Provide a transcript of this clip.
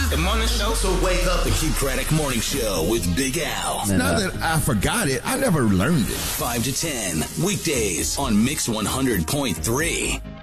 The morning show. So wake up. The Keith Craddock Morning Show with Big Al. It's not that I forgot it. I never learned it. 5 to 10. Weekdays on Mix 100.3.